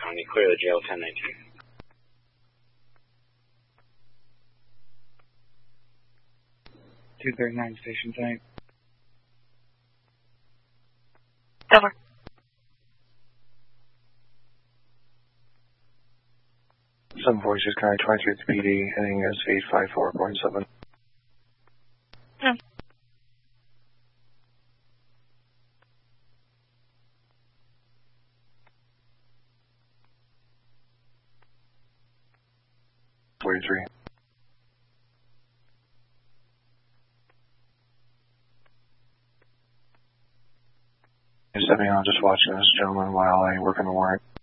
County, clear the jail 1019. .239 station tank. Over. Some voices County 23 PD, heading is 854.7. No. .43. Stepping on, just watching this gentleman while I work on the warrant.